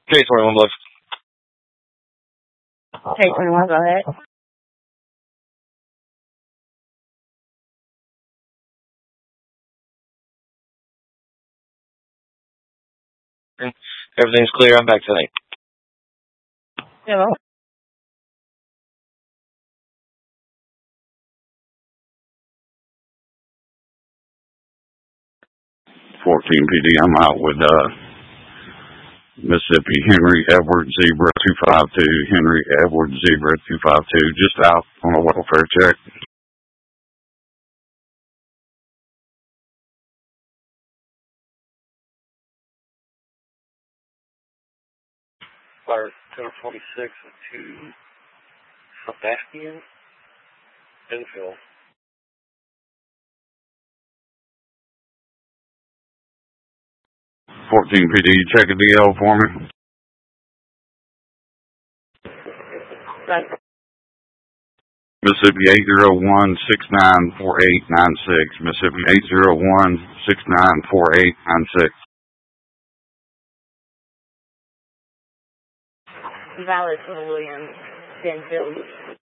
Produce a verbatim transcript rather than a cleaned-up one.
K twenty-one, Bluff. K twenty-one, go ahead. Everything's clear. I'm back tonight. Hello? fourteen P D, I'm out with uh, Mississippi Henry Edward Zebra two five two, Henry Edward Zebra two five two, just out on a welfare check. Fire two twenty-six to Sebastian Enfield. fourteen P D, check a D L for me. Right. Mississippi eight zero one, six nine four eight nine six, Mississippi eight zero one, six nine four eight nine six. Valid for William Enfield.